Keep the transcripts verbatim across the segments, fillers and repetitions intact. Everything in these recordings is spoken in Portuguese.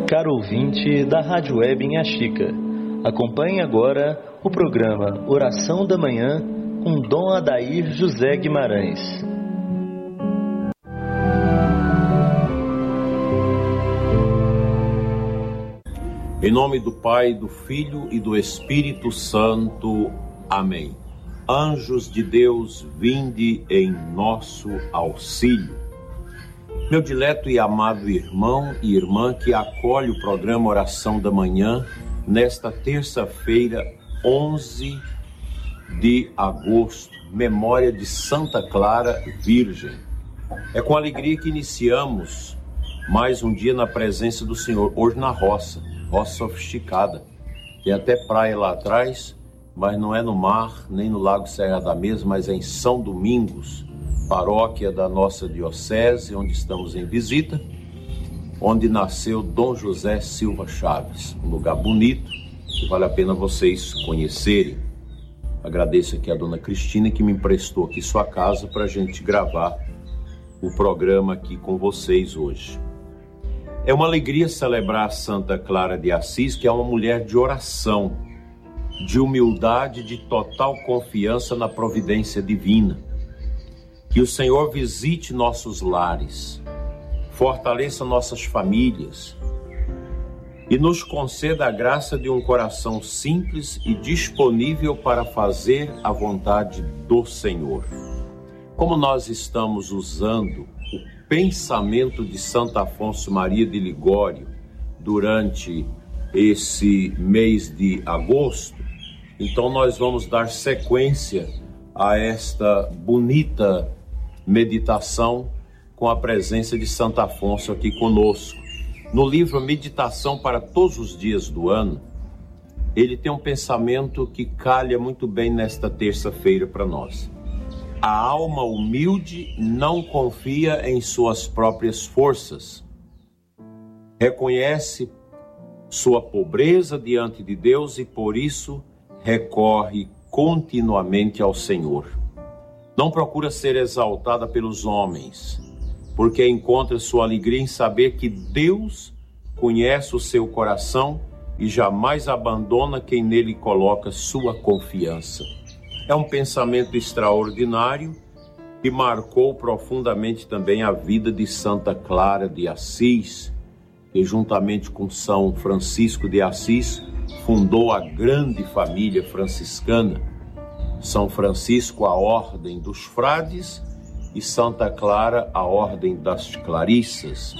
Caro ouvinte da Rádio Web Inhaxica, acompanhe agora o programa Oração da Manhã com Dom Adair José Guimarães. Em nome do Pai, do Filho e do Espírito Santo. Amém. Anjos de Deus, vinde em nosso auxílio. Meu dileto e amado irmão e irmã que acolhe o programa Oração da Manhã, nesta terça-feira, onze de agosto, memória de Santa Clara Virgem. É com alegria que iniciamos mais um dia na presença do Senhor, hoje na roça, roça sofisticada. Tem até praia lá atrás, mas não é no mar, nem no Lago Serra da Mesa, mas é em São Domingos, paróquia da nossa diocese, onde estamos em visita, onde nasceu Dom José Silva Chaves, um lugar bonito que vale a pena vocês conhecerem. Agradeço aqui a Dona Cristina que me emprestou aqui sua casa para a gente gravar o programa aqui com vocês hoje. É uma alegria celebrar Santa Clara de Assis, que é uma mulher de oração, de humildade, de total confiança na providência divina. Que o Senhor visite nossos lares, fortaleça nossas famílias e nos conceda a graça de um coração simples e disponível para fazer a vontade do Senhor. Como nós estamos usando o pensamento de Santo Afonso Maria de Ligório durante esse mês de agosto, então nós vamos dar sequência a esta bonita meditação com a presença de Santo Afonso aqui conosco. No livro Meditação para Todos os Dias do Ano, ele tem um pensamento que calha muito bem nesta terça-feira para nós. A alma humilde não confia em suas próprias forças. Reconhece sua pobreza diante de Deus e por isso recorre continuamente ao Senhor. Não procura ser exaltada pelos homens, porque encontra sua alegria em saber que Deus conhece o seu coração e jamais abandona quem nele coloca sua confiança. É um pensamento extraordinário que marcou profundamente também a vida de Santa Clara de Assis, que juntamente com São Francisco de Assis fundou a grande família franciscana. São Francisco, a Ordem dos Frades, e Santa Clara, a Ordem das Clarissas.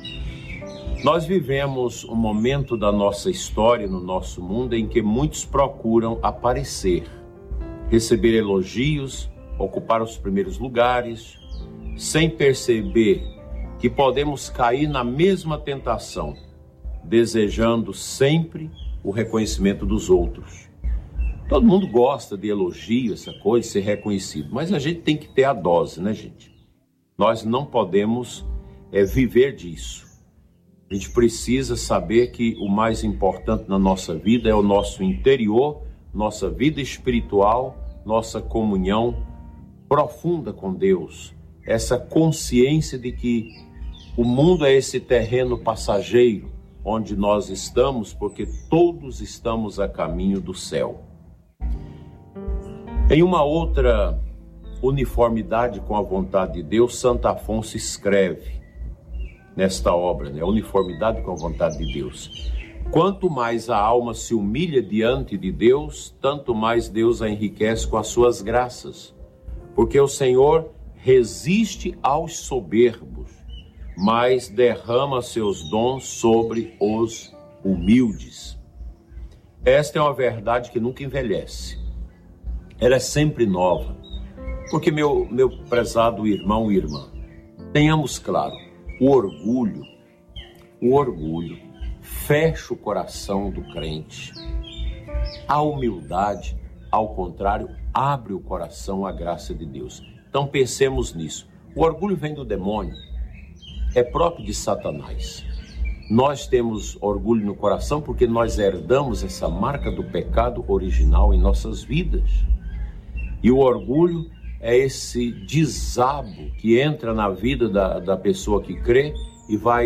Nós vivemos um momento da nossa história, no nosso mundo, em que muitos procuram aparecer, receber elogios, ocupar os primeiros lugares, sem perceber que podemos cair na mesma tentação, desejando sempre o reconhecimento dos outros. Todo mundo gosta de elogio, essa coisa, ser reconhecido, mas a gente tem que ter a dose, né, gente? Nós não podemos é, viver disso. A gente precisa saber que o mais importante na nossa vida é o nosso interior, nossa vida espiritual, nossa comunhão profunda com Deus. Essa consciência de que o mundo é esse terreno passageiro onde nós estamos, porque todos estamos a caminho do céu. Em uma outra uniformidade com a vontade de Deus, Santo Afonso escreve nesta obra, né? Uniformidade com a vontade de Deus. Quanto mais a alma se humilha diante de Deus, tanto mais Deus a enriquece com as suas graças. Porque o Senhor resiste aos soberbos, mas derrama seus dons sobre os humildes. Esta é uma verdade que nunca envelhece. Ela é sempre nova. Porque, meu, meu prezado irmão e irmã, tenhamos claro, o orgulho, o orgulho fecha o coração do crente. A humildade, ao contrário, abre o coração à graça de Deus. Então pensemos nisso. O orgulho vem do demônio, é próprio de Satanás. Nós temos orgulho no coração porque nós herdamos essa marca do pecado original em nossas vidas. E o orgulho é esse desabo que entra na vida da, da pessoa que crê e vai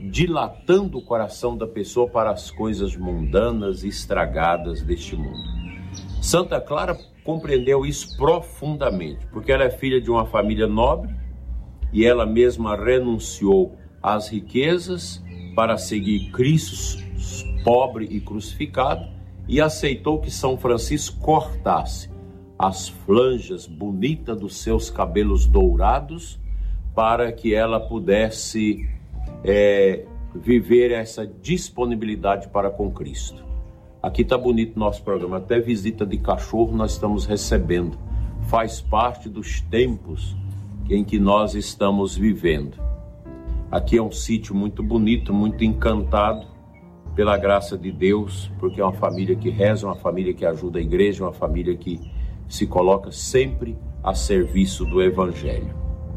dilatando o coração da pessoa para as coisas mundanas e estragadas deste mundo. Santa Clara compreendeu isso profundamente, porque ela é filha de uma família nobre e ela mesma renunciou às riquezas para seguir Cristo pobre e crucificado e aceitou que São Francisco cortasse as franjas bonitas dos seus cabelos dourados para que ela pudesse é, viver essa disponibilidade para com Cristo. Aqui está bonito nosso programa, até visita de cachorro nós estamos recebendo. Faz parte dos tempos em que nós estamos vivendo. Aqui é um sítio muito bonito, muito encantado pela graça de Deus, porque é uma família que reza, uma família que ajuda a igreja, uma família que se coloca sempre a serviço do Evangelho.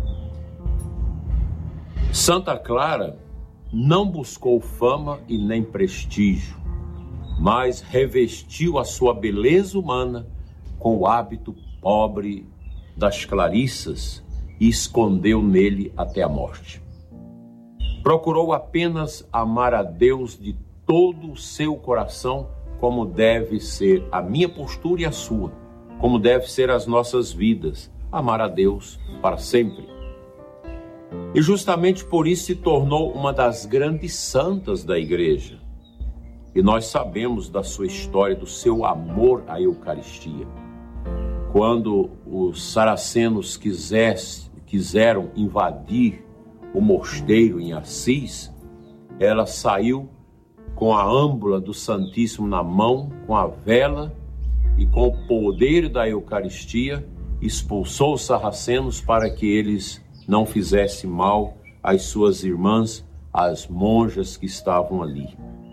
Santa Clara não buscou fama e nem prestígio, mas revestiu a sua beleza humana com o hábito pobre das Clarissas e escondeu nele até a morte. Procurou apenas amar a Deus de todo o seu coração, como deve ser a minha postura e a sua, como deve ser as nossas vidas, amar a Deus para sempre. E justamente por isso se tornou uma das grandes santas da igreja. E nós sabemos da sua história, do seu amor à Eucaristia. Quando os saracenos quisesse, quiseram invadir o mosteiro em Assis, ela saiu com a âmbula do Santíssimo na mão, com a vela e com o poder da Eucaristia, expulsou os sarracenos para que eles não fizessem mal às suas irmãs, às monjas que estavam ali.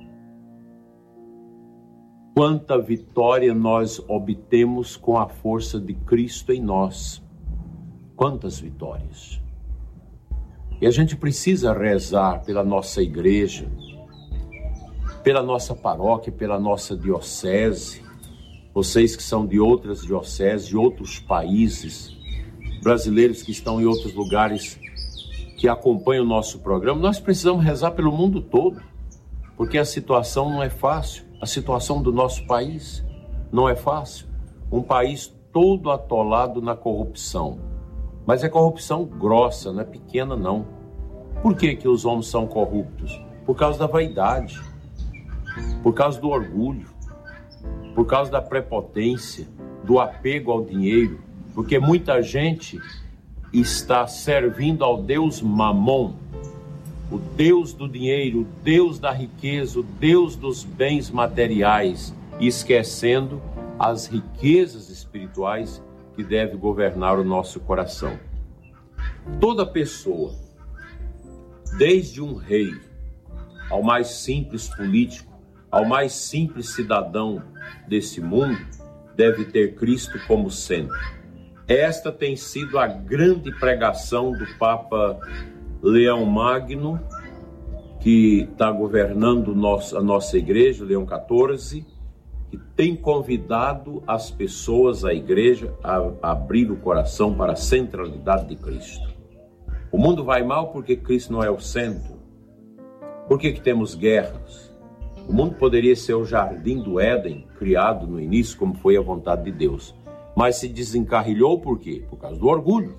Quanta vitória nós obtemos com a força de Cristo em nós. Quantas vitórias! E a gente precisa rezar pela nossa igreja, pela nossa paróquia, pela nossa diocese. Vocês que são de outras dioceses, de outros países, brasileiros que estão em outros lugares, que acompanham o nosso programa, nós precisamos rezar pelo mundo todo, porque a situação não é fácil. A situação do nosso país não é fácil. Um país todo atolado na corrupção. Mas é corrupção grossa, não é pequena não. Por que que os homens são corruptos? Por causa da vaidade, por causa do orgulho, por causa da prepotência, do apego ao dinheiro, porque muita gente está servindo ao Deus Mamon, o Deus do dinheiro, o Deus da riqueza, o Deus dos bens materiais, e esquecendo as riquezas espirituais que devem governar o nosso coração. Toda pessoa, desde um rei ao mais simples político, ao mais simples cidadão desse mundo, deve ter Cristo como centro. Esta tem sido a grande pregação do Papa Leão Magno, que está governando nosso, a nossa igreja, Leão quatorze, que tem convidado as pessoas, a igreja, a abrir o coração para a centralidade de Cristo. O mundo vai mal porque Cristo não é o centro. Por que que temos guerras? O mundo poderia ser o jardim do Éden, criado no início, como foi a vontade de Deus. Mas se desencarrilhou por quê? Por causa do orgulho.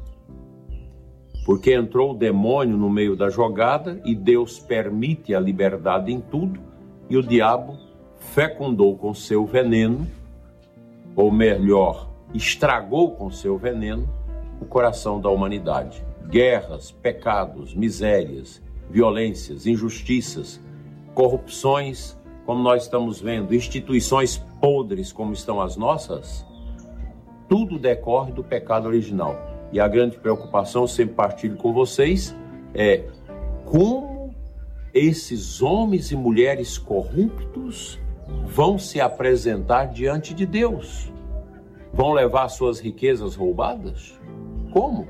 Porque entrou o demônio no meio da jogada e Deus permite a liberdade em tudo, e o diabo fecundou com seu veneno, ou melhor, estragou com seu veneno o coração da humanidade. Guerras, pecados, misérias, violências, injustiças, corrupções, como nós estamos vendo, instituições podres como estão as nossas, tudo decorre do pecado original. E a grande preocupação, sempre partilho com vocês, é como esses homens e mulheres corruptos vão se apresentar diante de Deus. Vão levar suas riquezas roubadas? Como?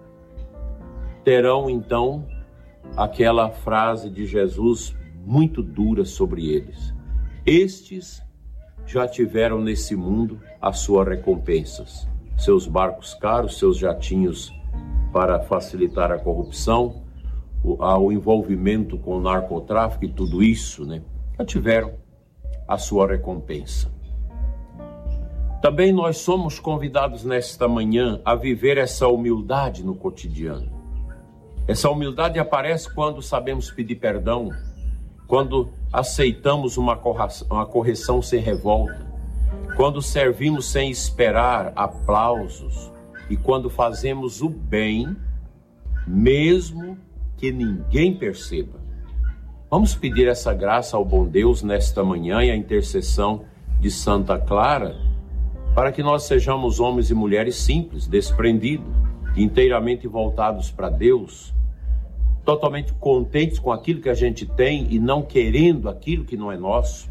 Terão então aquela frase de Jesus muito dura sobre eles. Estes já tiveram nesse mundo as suas recompensas. Seus barcos caros, seus jatinhos para facilitar a corrupção, ao envolvimento com o narcotráfico e tudo isso, né, já tiveram a sua recompensa. Também nós somos convidados nesta manhã a viver essa humildade no cotidiano. Essa humildade aparece quando sabemos pedir perdão, quando aceitamos uma correção, uma correção sem revolta, quando servimos sem esperar aplausos e quando fazemos o bem, mesmo que ninguém perceba. Vamos pedir essa graça ao bom Deus nesta manhã e a intercessão de Santa Clara, para que nós sejamos homens e mulheres simples, desprendidos, inteiramente voltados para Deus, totalmente contentes com aquilo que a gente tem e não querendo aquilo que não é nosso.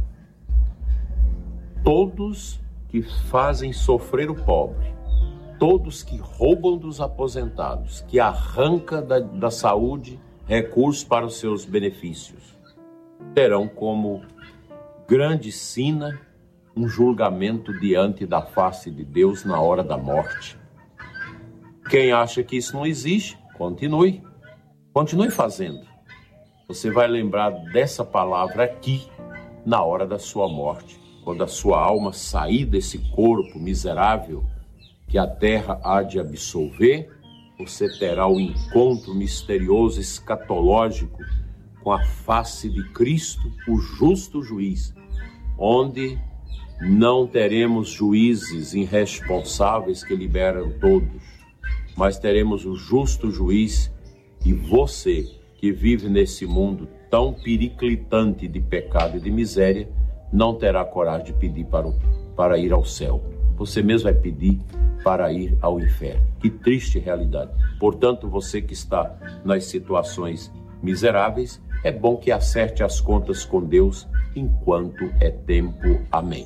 Todos que fazem sofrer o pobre, todos que roubam dos aposentados, que arrancam da, da saúde recursos para os seus benefícios, terão como grande sina um julgamento diante da face de Deus na hora da morte. Quem acha que isso não existe, continue. Continue fazendo. Você vai lembrar dessa palavra aqui na hora da sua morte. Quando a sua alma sair desse corpo miserável que a terra há de absolver, você terá o encontro misterioso, escatológico, com a face de Cristo, o justo juiz, onde não teremos juízes irresponsáveis que liberam todos, mas teremos o justo juiz, e você que vive nesse mundo tão periclitante de pecado e de miséria, não terá coragem de pedir para, o, para ir ao céu. Você mesmo vai pedir para ir ao inferno. Que triste realidade. Portanto, você que está nas situações miseráveis, é bom que acerte as contas com Deus enquanto é tempo. Amém.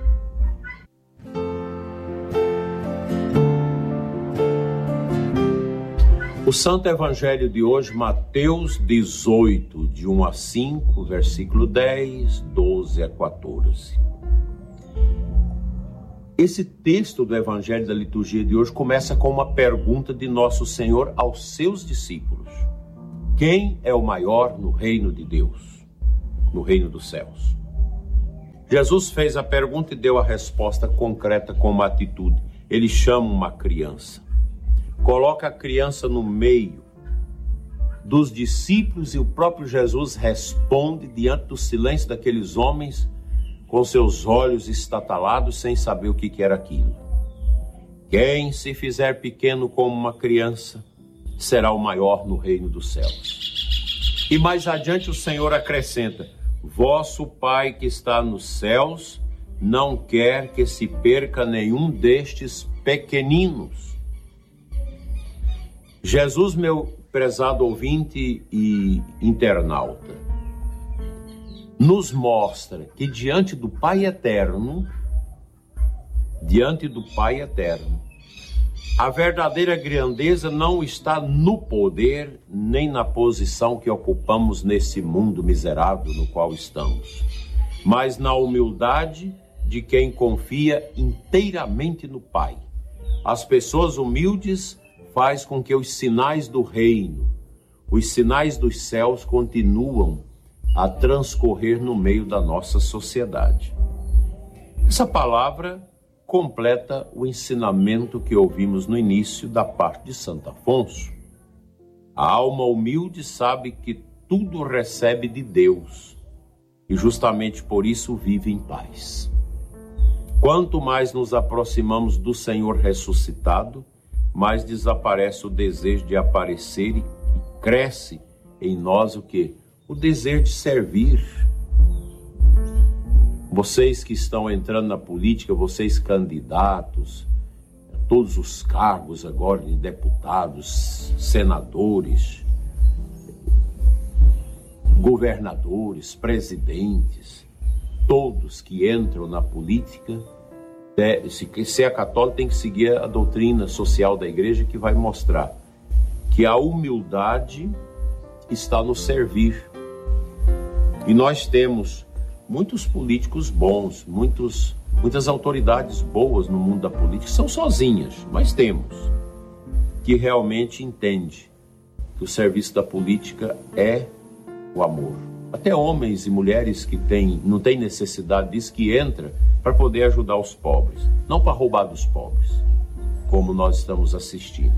O Santo Evangelho de hoje, Mateus dezoito, de um a cinco, versículo dez, doze a quatorze. Esse texto do Evangelho da liturgia de hoje começa com uma pergunta de Nosso Senhor aos seus discípulos. Quem é o maior no reino de Deus, no reino dos céus? Jesus fez a pergunta e deu a resposta concreta com uma atitude. Ele chama uma criança. Coloca a criança no meio dos discípulos e o próprio Jesus responde diante do silêncio daqueles homens com seus olhos estatalados sem saber o que era aquilo. Quem se fizer pequeno como uma criança será o maior no reino dos céus. E mais adiante o Senhor acrescenta: vosso Pai que está nos céus não quer que se perca nenhum destes pequeninos. Jesus, meu prezado ouvinte e internauta, nos mostra que diante do Pai Eterno, diante do Pai Eterno, a verdadeira grandeza não está no poder nem na posição que ocupamos nesse mundo miserável no qual estamos, mas na humildade de quem confia inteiramente no Pai. As pessoas humildes faz com que os sinais do reino, os sinais dos céus continuam a transcorrer no meio da nossa sociedade. Essa palavra completa o ensinamento que ouvimos no início da parte de Santo Afonso. A alma humilde sabe que tudo recebe de Deus e justamente por isso vive em paz. Quanto mais nos aproximamos do Senhor ressuscitado, mais desaparece o desejo de aparecer e cresce em nós o quê? O desejo de servir. Vocês que estão entrando na política, vocês candidatos, todos os cargos agora de deputados, senadores, governadores, presidentes, todos que entram na política, se, se é católico, tem que seguir a doutrina social da igreja, que vai mostrar que a humildade está no servir. E nós temos muitos políticos bons, muitos, muitas autoridades boas no mundo da política, são sozinhas, mas temos, que realmente entende que o serviço da política é o amor. Até homens e mulheres que têm, não têm necessidade disso, que entra para poder ajudar os pobres, não para roubar dos pobres, como nós estamos assistindo.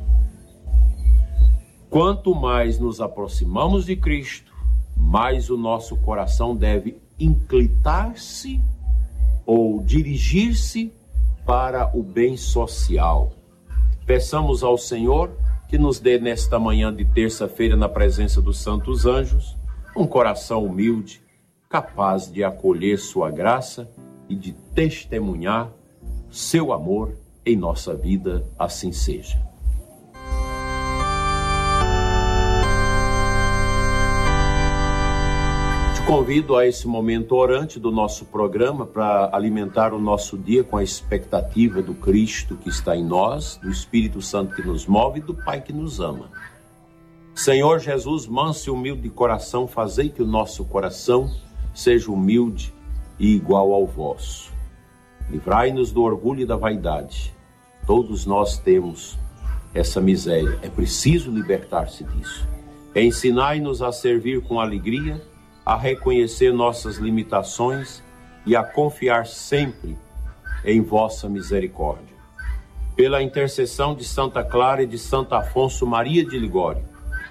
Quanto mais nos aproximamos de Cristo, mais o nosso coração deve inclinar-se ou dirigir-se para o bem social. Peçamos ao Senhor que nos dê nesta manhã de terça-feira, na presença dos santos anjos, um coração humilde, capaz de acolher sua graça e de testemunhar seu amor em nossa vida, assim seja. Convido a esse momento orante do nosso programa para alimentar o nosso dia com a expectativa do Cristo que está em nós, do Espírito Santo que nos move e do Pai que nos ama. Senhor Jesus, manso e humilde de coração, fazei que o nosso coração seja humilde e igual ao vosso. Livrai-nos do orgulho e da vaidade. Todos nós temos essa miséria, é preciso libertar-se disso. Ensinai-nos a servir com alegria, a reconhecer nossas limitações e a confiar sempre em vossa misericórdia. Pela intercessão de Santa Clara e de Santo Afonso Maria de Ligório,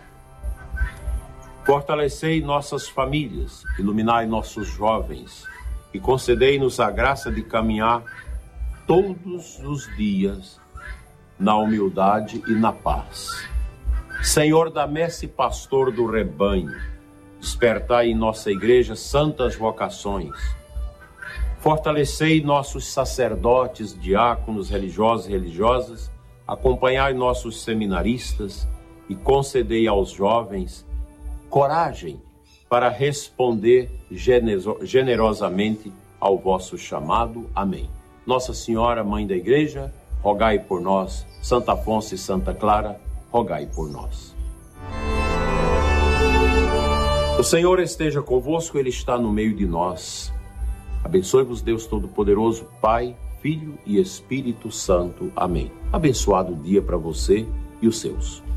fortalecei nossas famílias, iluminai nossos jovens e concedei-nos a graça de caminhar todos os dias na humildade e na paz. Senhor da messe pastor do rebanho, despertai em nossa igreja santas vocações. Fortalecei nossos sacerdotes, diáconos, religiosos e religiosas, acompanhai nossos seminaristas e concedei aos jovens coragem para responder generosamente ao vosso chamado. Amém. Nossa Senhora, Mãe da Igreja, rogai por nós. Santo Afonso e Santa Clara, rogai por nós. O Senhor esteja convosco, Ele está no meio de nós. Abençoe-vos Deus Todo-Poderoso, Pai, Filho e Espírito Santo. Amém. Abençoado dia para você e os seus.